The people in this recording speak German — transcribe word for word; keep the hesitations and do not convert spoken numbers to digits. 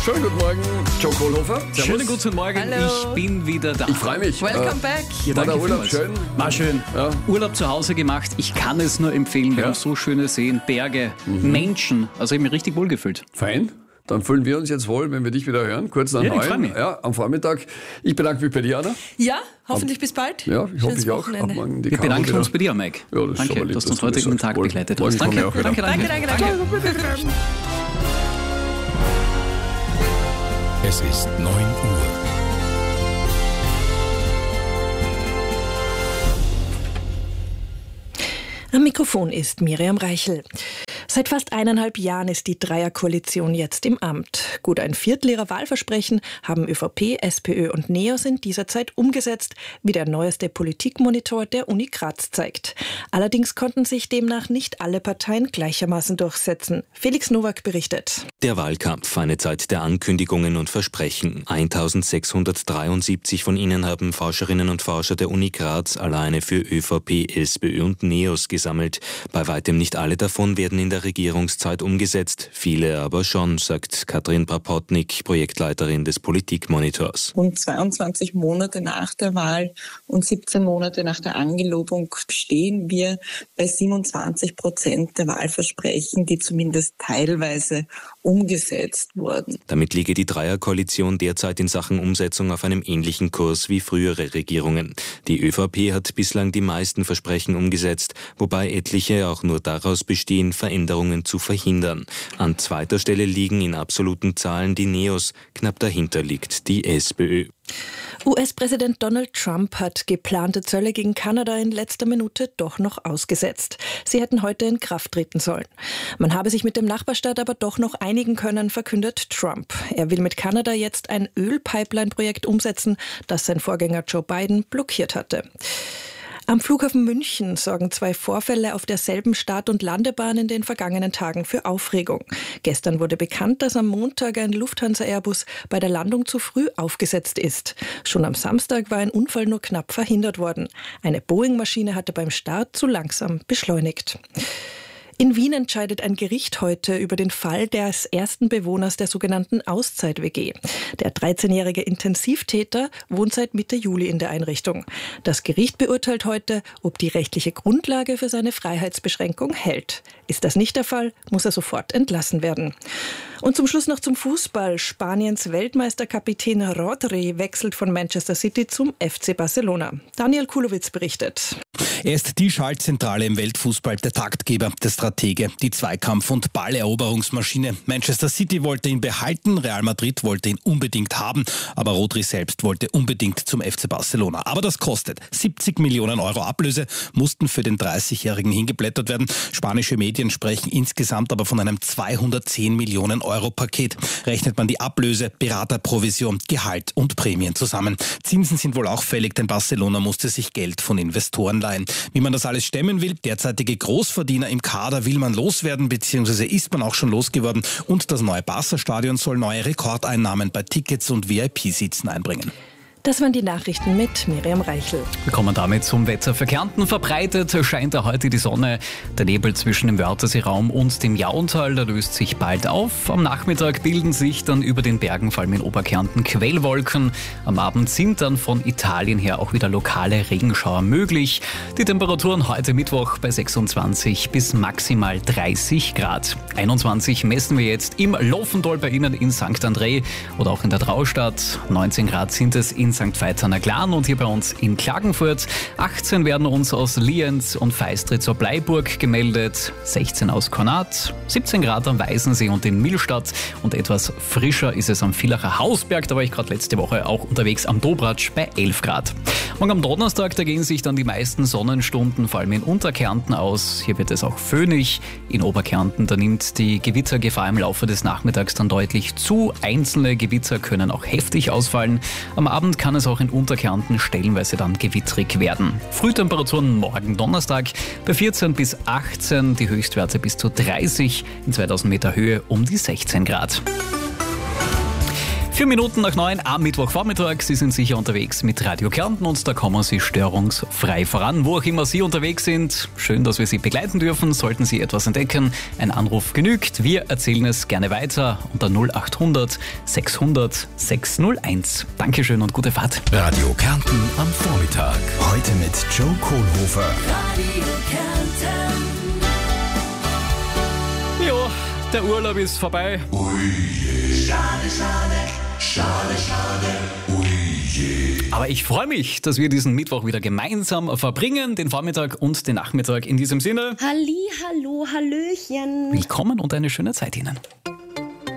Schönen guten Morgen, Joe Kohlhofer. Servus. Schönen guten Morgen, Hallo. ich bin wieder da. Ich freue mich. Welcome Äh, back. Ja, War danke der Urlaub vielmals. schön? War schön. Ja. Urlaub zu Hause gemacht. Ich kann es nur empfehlen. Wir Ja. haben so schöne Seen, Berge, Menschen. Also ich habe mich richtig wohl gefühlt. Fein. Dann fühlen wir uns jetzt wohl, wenn wir dich wieder hören. Kurz nach Ja, ich freu neun. mich. Ja, am Vormittag. Ich bedanke mich bei dir, Anna. Ja, hoffentlich bis bald. Ja, ich hoffe, Schönes ich auch. Wochenende. Ab morgen die Wir Caro bedanken wieder. uns bei dir, Mike. Ja, das ist danke, aber lieb, dass du dass uns du heute das den sagst. Tag Wohl- begleitet morgen hast. komme Danke, ich auch wieder. danke, danke. Danke, danke, danke. Es ist neun Uhr. Am Mikrofon ist Miriam Reichel. Seit fast eineinhalb Jahren ist die Dreierkoalition jetzt im Amt. Gut ein Viertel ihrer Wahlversprechen haben ÖVP, SPÖ und NEOS in dieser Zeit umgesetzt, wie der neueste Politikmonitor der Uni Graz zeigt. Allerdings konnten sich demnach nicht alle Parteien gleichermaßen durchsetzen. Felix Nowak berichtet. Der Wahlkampf, eine Zeit der Ankündigungen und Versprechen. eintausendsechshundertdreiundsiebzig von ihnen haben Forscherinnen und Forscher der Uni Graz alleine für ÖVP, SPÖ und NEOS gesammelt. Bei weitem nicht alle davon werden in der Regierungszeit umgesetzt, viele aber schon, sagt Katrin Prapotnik, Projektleiterin des Politikmonitors. Rund zweiundzwanzig Monate nach der Wahl und siebzehn Monate nach der Angelobung stehen wir bei siebenundzwanzig Prozent der Wahlversprechen, die zumindest teilweise umgesetzt wurden. Damit liege die Dreierkoalition derzeit in Sachen Umsetzung auf einem ähnlichen Kurs wie frühere Regierungen. Die ÖVP hat bislang die meisten Versprechen umgesetzt, wobei etliche auch nur daraus bestehen, Veränderungen zu verhindern. An zweiter Stelle liegen in absoluten Zahlen die NEOS, knapp dahinter liegt die SPÖ. U S-Präsident Donald Trump hat geplante Zölle gegen Kanada in letzter Minute doch noch ausgesetzt. Sie hätten heute in Kraft treten sollen. Man habe sich mit dem Nachbarstaat aber doch noch einigen können, verkündet Trump. Er will mit Kanada jetzt ein Ölpipeline-Projekt umsetzen, das sein Vorgänger Joe Biden blockiert hatte. Am Flughafen München sorgen zwei Vorfälle auf derselben Start- und Landebahn in den vergangenen Tagen für Aufregung. Gestern wurde bekannt, dass am Montag ein Lufthansa-Airbus bei der Landung zu früh aufgesetzt ist. Schon am Samstag war ein Unfall nur knapp verhindert worden. Eine Boeing-Maschine hatte beim Start zu langsam beschleunigt. In Wien entscheidet ein Gericht heute über den Fall des ersten Bewohners der sogenannten Auszeit-W G. Der dreizehnjährige Intensivtäter wohnt seit Mitte Juli in der Einrichtung. Das Gericht beurteilt heute, ob die rechtliche Grundlage für seine Freiheitsbeschränkung hält. Ist das nicht der Fall, muss er sofort entlassen werden. Und zum Schluss noch zum Fußball. Spaniens Weltmeisterkapitän Rodri wechselt von Manchester City zum F C Barcelona. Daniel Kulowitz berichtet. Er ist die Schaltzentrale im Weltfußball, der Taktgeber, der Stratege, die Zweikampf- und Balleroberungsmaschine. Manchester City wollte ihn behalten, Real Madrid wollte ihn unbedingt haben, aber Rodri selbst wollte unbedingt zum F C Barcelona. Aber das kostet. siebzig Millionen Euro Ablöse mussten für den dreißigjährigen hingeblättert werden. Spanische Medien sprechen insgesamt aber von einem zweihundertzehn Millionen Euro Paket. Rechnet man die Ablöse, Beraterprovision, Gehalt und Prämien zusammen. Zinsen sind wohl auch fällig, denn Barcelona musste sich Geld von Investoren leihen. Wie man das alles stemmen will, derzeitige Großverdiener im Kader will man loswerden, beziehungsweise ist man auch schon losgeworden. Und das neue Barca-Stadion soll neue Rekordeinnahmen bei Tickets und V I P-Sitzen einbringen. Das waren die Nachrichten mit Miriam Reichel. Wir kommen damit zum Wetter. Für Kärnten verbreitet scheint da heute die Sonne. Der Nebel zwischen dem Wörthersee-Raum und dem Jauntal, der löst sich bald auf. Am Nachmittag bilden sich dann über den Bergen, vor allem in Oberkärnten, Quellwolken. Am Abend sind dann von Italien her auch wieder lokale Regenschauer möglich. Die Temperaturen heute Mittwoch bei sechsundzwanzig bis maximal dreißig Grad. einundzwanzig messen wir jetzt im Lofendal bei Ihnen in Sankt André oder auch in der Traustadt. neunzehn Grad sind es in Sankt Veit-an-der-Glan und hier bei uns in Klagenfurt. achtzehn werden uns aus Lienz und Feistritz Bleiburg gemeldet, sechzehn aus Konrad, siebzehn Grad am Weißensee und in Millstatt und etwas frischer ist es am Villacher Hausberg. Da war ich gerade letzte Woche auch unterwegs am Dobratsch bei elf Grad. Und am Donnerstag, da gehen sich dann die meisten Sonnenstunden vor allem in Unterkärnten aus. Hier wird es auch föhnig. In Oberkärnten, da nimmt die Gewittergefahr im Laufe des Nachmittags dann deutlich zu. Einzelne Gewitter können auch heftig ausfallen. Am Abend kann es auch in Unterkärnten stellenweise dann gewittrig werden. Frühtemperaturen morgen Donnerstag bei vierzehn bis achtzehn, die Höchstwerte bis zu dreißig, in zweitausend Meter Höhe um die sechzehn Grad. Vier Minuten nach neun am Mittwochvormittag. Sie sind sicher unterwegs mit Radio Kärnten und da kommen Sie störungsfrei voran. Wo auch immer Sie unterwegs sind, schön, dass wir Sie begleiten dürfen. Sollten Sie etwas entdecken, ein Anruf genügt. Wir erzählen es gerne weiter unter null acht hundert sechshundert sechshunderteins. Dankeschön und gute Fahrt. Radio Kärnten am Vormittag. Heute mit Joe Kohlhofer. Radio Kärnten. Jo, der Urlaub ist vorbei. Ui je. Schade, schade, schade, schade. Ui je. Aber ich freue mich, dass wir diesen Mittwoch wieder gemeinsam verbringen, den Vormittag und den Nachmittag. In diesem Sinne, Halli, hallo, hallöchen. willkommen und eine schöne Zeit Ihnen.